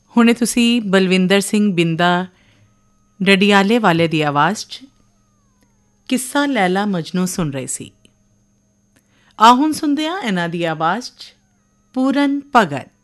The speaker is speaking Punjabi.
ਹੁਣੇ ਤੁਸੀਂ ਬਲਵਿੰਦਰ ਸਿੰਘ ਬਿੰਦਾ ਡਡਿਆਲੇ ਵਾਲੇ ਦੀ ਆਵਾਜ਼ 'ਚ ਕਿੱਸਾ ਲੈਲਾ ਮਜਨੂ ਸੁਣ ਰਹੇ ਸੀ। ਆ ਹੁਣ ਸੁਣਦੇ ਹਾਂ ਇਹਨਾਂ ਦੀ ਆਵਾਜ਼ 'ਚ ਪੂਰਨ ਭਗਤ।